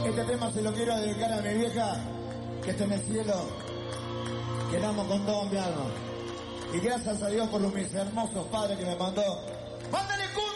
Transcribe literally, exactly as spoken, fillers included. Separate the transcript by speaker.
Speaker 1: Este tema se lo quiero dedicar a mi vieja, que está en el cielo, que la amo con todo mi alma. Y gracias a Dios por los mis hermosos padres que me mandó. ¡Mándale cumbia!